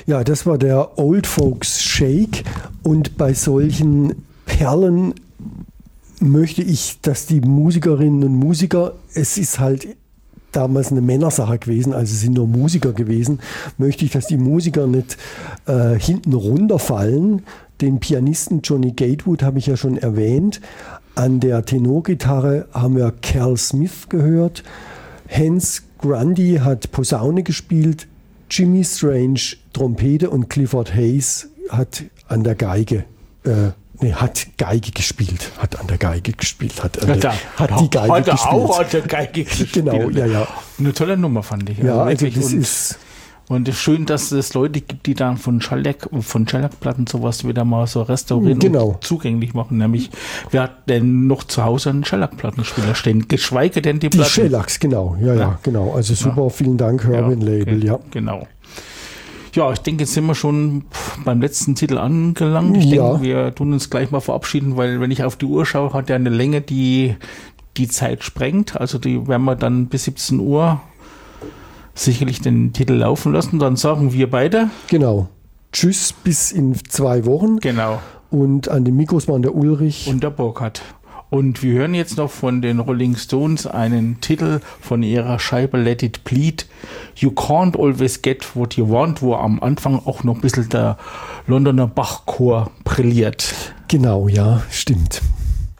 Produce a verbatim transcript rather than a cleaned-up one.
Ja, das war der Old Folks Shake und bei solchen Perlen möchte ich, dass die Musikerinnen und Musiker, es ist halt damals eine Männersache gewesen, also es sind nur Musiker gewesen, möchte ich, dass die Musiker nicht äh, hinten runterfallen. Den Pianisten Johnny Gatewood habe ich ja schon erwähnt. An der Tenorgitarre haben wir Cal Smith gehört. Hans Grundy hat Posaune gespielt. Jimmy Strange Trompete und Clifford Hayes hat an der Geige äh, Nee, hat Geige gespielt, hat an der Geige gespielt, hat, an der, ja, hat die Geige hat gespielt. auch an der Geige gespielt. Genau, ja, ja. Eine tolle Nummer fand ich. Ja, also, also das und, ist... Und es ist schön, dass es Leute gibt, die dann von Shellac, von Shellac-Platten sowas wieder mal so restaurieren genau. und zugänglich machen. Nämlich, wer hat denn noch zu Hause einen Shellac-Plattenspieler stehen? Geschweige denn die Platten. Die Shellacs, genau, ja, ja, ja, genau. Also super, ja. Vielen Dank, Herman ja, Label, okay. ja. Genau. Ja, ich denke, jetzt sind wir schon beim letzten Titel angelangt. Ich ja. denke, wir tun uns gleich mal verabschieden, weil wenn ich auf die Uhr schaue, hat er eine Länge, die die Zeit sprengt. Also die werden wir dann bis siebzehn Uhr sicherlich den Titel laufen lassen. Dann sagen wir beide. Genau. Tschüss, bis in zwei Wochen. Genau. Und an den Mikros waren der Ulrich. Und der Burkhard. Und wir hören jetzt noch von den Rolling Stones einen Titel von ihrer Scheibe Let It Bleed. You Can't Always Get What You Want, wo am Anfang auch noch ein bisschen der Londoner Bachchor brilliert. Genau, ja, stimmt.